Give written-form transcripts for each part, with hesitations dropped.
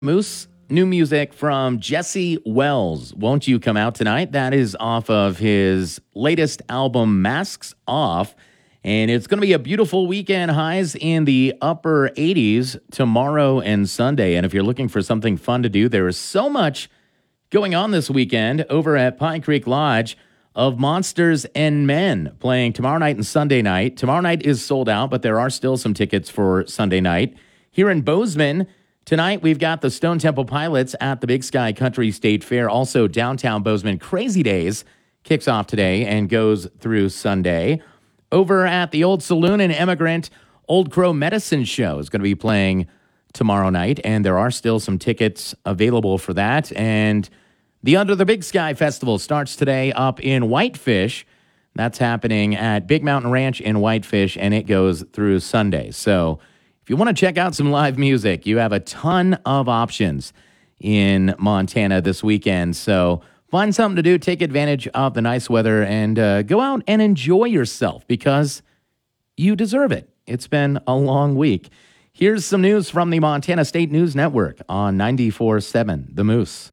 Moose, new music from Jesse Wells. Won't You Come Out Tonight? That is off of his latest album, Masks Off. And it's going to be a beautiful weekend. Highs in the upper 80s tomorrow and Sunday. And if you're looking for something fun to do, there is so much going on this weekend over at Pine Creek Lodge of Monsters and Men playing tomorrow night and Sunday night. Tomorrow night is sold out, but there are still some tickets for Sunday night. Here in Bozeman, tonight, we've got the Stone Temple Pilots at the Big Sky Country State Fair. Also, downtown Bozeman Crazy Days kicks off today and goes through Sunday. Over at the Old Saloon and Emigrant, Old Crow Medicine Show is going to be playing tomorrow night, and there are still some tickets available for that. And the Under the Big Sky Festival starts today up in Whitefish. That's happening at Big Mountain Ranch in Whitefish, and it goes through Sunday. So if you want to check out some live music, you have a ton of options in Montana this weekend. So find something to do, take advantage of the nice weather, and go out and enjoy yourself because you deserve it. It's been a long week. Here's some news from the Montana State News Network on 94.7 The Moose.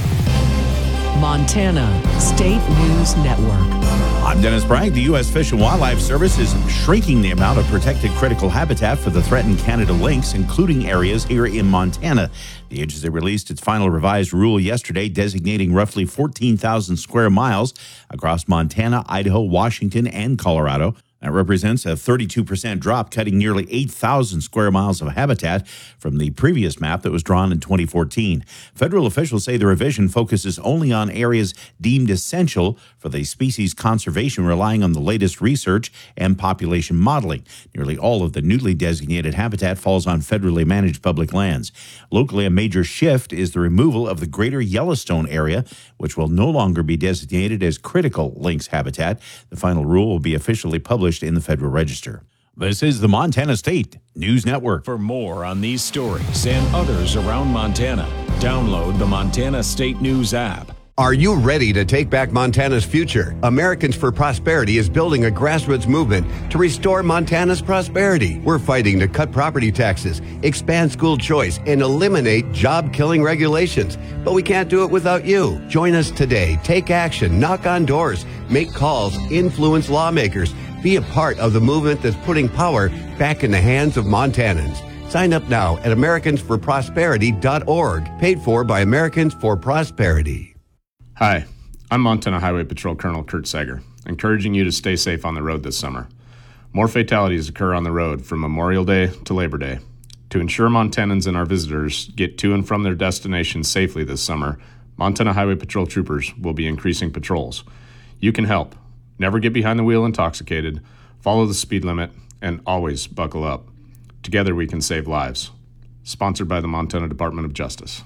Montana State News Network. I'm Dennis Bragg. The U.S. Fish and Wildlife Service is shrinking the amount of protected critical habitat for the threatened Canada lynx, including areas here in Montana. The agency released its final revised rule yesterday, designating roughly 14,000 square miles across Montana, Idaho, Washington, and Colorado. That represents a 32% drop, cutting nearly 8,000 square miles of habitat from the previous map that was drawn in 2014. Federal officials say the revision focuses only on areas deemed essential for the species conservation, relying on the latest research and population modeling. Nearly all of the newly designated habitat falls on federally managed public lands. Locally, a major shift is the removal of the Greater Yellowstone area, which will no longer be designated as critical lynx habitat. The final rule will be officially published in the Federal Register. This is the Montana State News Network. For more on these stories and others around Montana, download the Montana State News app. Are you ready to take back Montana's future? Americans for Prosperity is building a grassroots movement to restore Montana's prosperity. We're fighting to cut property taxes, expand school choice, and eliminate job-killing regulations. But we can't do it without you. Join us today. Take action. Knock on doors. Make calls. Influence lawmakers. Be a part of the movement that's putting power back in the hands of Montanans. Sign up now at AmericansForProsperity.org. Paid for by Americans for Prosperity. Hi, I'm Montana Highway Patrol Colonel Kurt Sager, encouraging you to stay safe on the road this summer. More fatalities occur on the road from Memorial Day to Labor Day. To ensure Montanans and our visitors get to and from their destinations safely this summer, Montana Highway Patrol troopers will be increasing patrols. You can help. Never get behind the wheel intoxicated, follow the speed limit, and always buckle up. Together we can save lives. Sponsored by the Montana Department of Justice.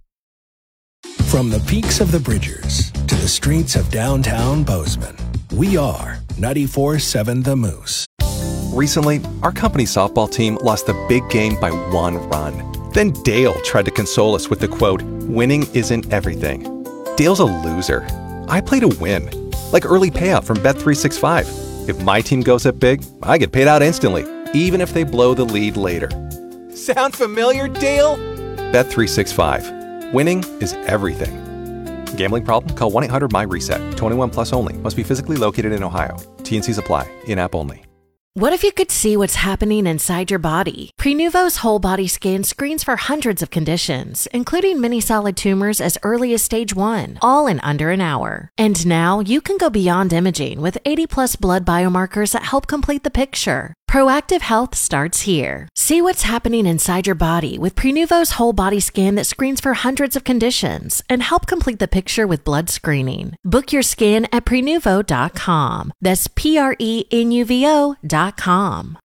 From the peaks of the Bridgers to the streets of downtown Bozeman, we are 94.7 The Moose. Recently, our company softball team lost the big game by 1 run. Then Dale tried to console us with the quote, "Winning isn't everything." Dale's a loser. I play to win, like early payout from Bet365. If my team goes up big, I get paid out instantly, even if they blow the lead later. Sound familiar, Dale? Bet365. Winning is everything. Gambling problem? Call 1-800-MY-RESET. 21 plus only. Must be physically located in Ohio. T&Cs apply. In-app only. What if you could see what's happening inside your body? Prenuvo's whole body scan screens for hundreds of conditions, including many solid tumors as early as stage 1, all in under an hour. And now you can go beyond imaging with 80+ blood biomarkers that help complete the picture. Proactive health starts here. See what's happening inside your body with Prenuvo's whole body scan that screens for hundreds of conditions and help complete the picture with blood screening. Book your scan at Prenuvo.com. That's Prenuvo.com.